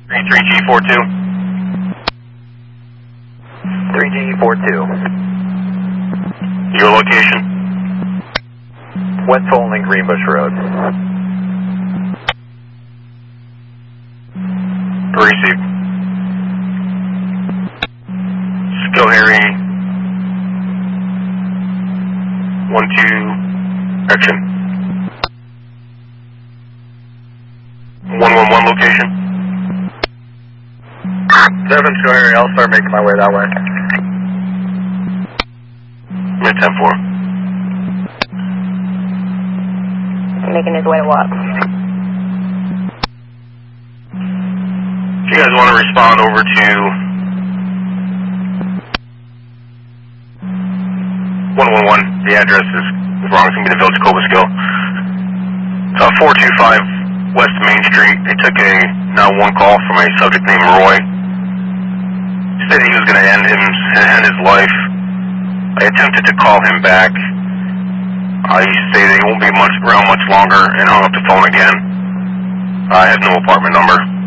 3G42. 3G42. Your location? West Holland, Greenbush Road. Received. Schoharie 12, action. 111 location? 7 Schoharie, I'll start making my way that way. Mid 10-4. Making his way to what? If you guys want to respond over to 111, the address is wrong, it's going to be the Village of Cobleskill. It's 425 West Main Street. They took a 911 call from a subject named Roy. He said he was going to end his life. I attempted to call him back. He stated he won't be around much longer and hung up the phone again. I have no apartment number.